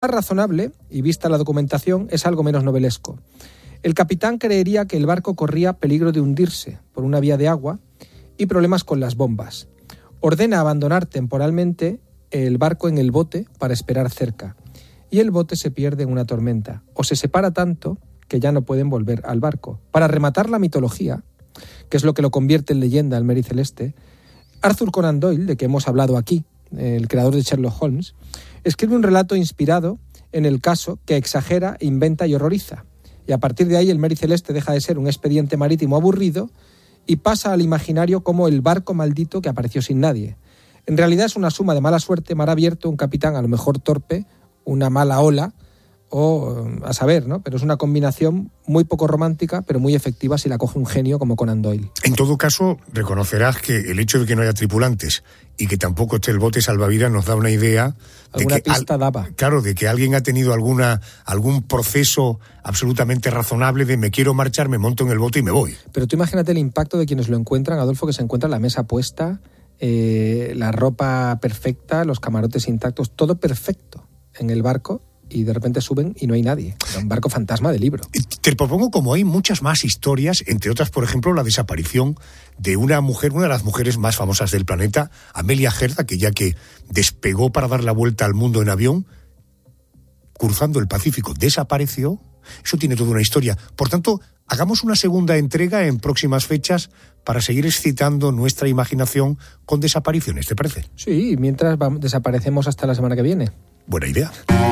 razonable, y vista la documentación, es algo menos novelesco. El capitán creería que el barco corría peligro de hundirse por una vía de agua y problemas con las bombas. Ordena abandonar temporalmente el barco en el bote para esperar cerca. Y el bote se pierde en una tormenta, o se separa tanto que ya no pueden volver al barco. Para rematar la mitología, que es lo que lo convierte en leyenda al Mary Celeste, Arthur Conan Doyle, de que hemos hablado aquí, el creador de Sherlock Holmes, escribe un relato inspirado en el caso que exagera, inventa y horroriza. Y a partir de ahí el Mary Celeste deja de ser un expediente marítimo aburrido y pasa al imaginario como el barco maldito que apareció sin nadie. En realidad es una suma de mala suerte, mar abierto, un capitán a lo mejor torpe, una mala ola, o a saber, ¿no? Pero es una combinación muy poco romántica, pero muy efectiva si la coge un genio como Conan Doyle. En todo caso, reconocerás que el hecho de que no haya tripulantes y que tampoco esté el bote salvavidas nos da una idea de alguna que pista daba. Claro, de que alguien ha tenido algún proceso absolutamente razonable de me quiero marchar, me monto en el bote y me voy. Pero tú imagínate el impacto de quienes lo encuentran, Adolfo, que se encuentra la mesa puesta, la ropa perfecta, los camarotes intactos, todo perfecto en el barco, y de repente suben y no hay nadie. Era un barco fantasma de libro. Te propongo, como hay muchas más historias, entre otras, por ejemplo, la desaparición de una mujer, una de las mujeres más famosas del planeta, Amelia Earhart, aquella que despegó para dar la vuelta al mundo en avión, cruzando el Pacífico, desapareció. Eso tiene toda una historia. Por tanto, hagamos una segunda entrega en próximas fechas para seguir excitando nuestra imaginación con desapariciones, ¿te parece? Sí, mientras desaparecemos hasta la semana que viene. Buena idea.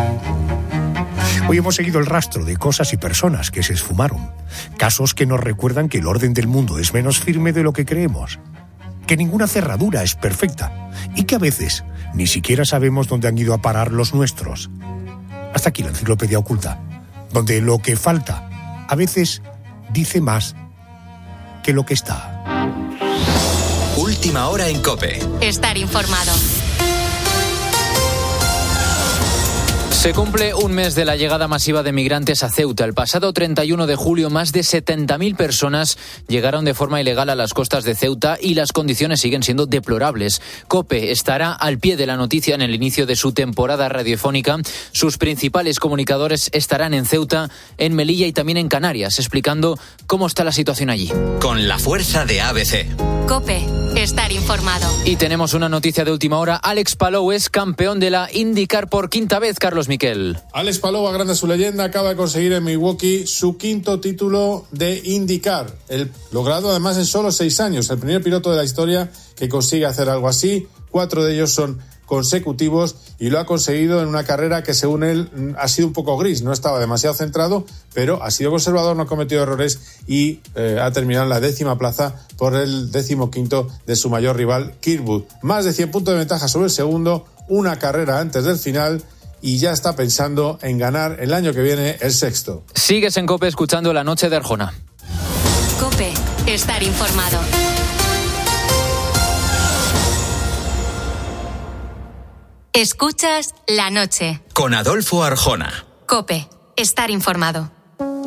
Hoy hemos seguido el rastro de cosas y personas que se esfumaron. Casos que nos recuerdan que el orden del mundo es menos firme de lo que creemos. Que ninguna cerradura es perfecta. Y que a veces ni siquiera sabemos dónde han ido a parar los nuestros. Hasta aquí la enciclopedia oculta, donde lo que falta a veces dice más que lo que está. Última hora en COPE. Estar informado. Se cumple un mes de la llegada masiva de migrantes a Ceuta. El pasado 31 de julio, más de 70.000 personas llegaron de forma ilegal a las costas de Ceuta y las condiciones siguen siendo deplorables. COPE estará al pie de la noticia en el inicio de su temporada radiofónica. Sus principales comunicadores estarán en Ceuta, en Melilla y también en Canarias, explicando cómo está la situación allí. Con la fuerza de ABC. COPE, estar informado. Y tenemos una noticia de última hora. Alex Palou es campeón de la IndyCar por quinta vez, Carlos Miquel. Alex Palou agranda su leyenda, acaba de conseguir en Milwaukee su quinto título de IndyCar, logrado además en solo 6 años, el primer piloto de la historia que consigue hacer algo así. 4 de ellos son consecutivos y lo ha conseguido en una carrera que, según él, ha sido un poco gris, no estaba demasiado centrado, pero ha sido conservador, no ha cometido errores y ha terminado en la 10ª plaza por el 15º de su mayor rival, Kirkwood. Más de 100 puntos de ventaja sobre el segundo, una carrera antes del final, y ya está pensando en ganar el año que viene el 6º. Sigues en COPE escuchando La Noche de Arjona. COPE, estar informado. Escuchas La Noche. Con Adolfo Arjona. COPE, estar informado.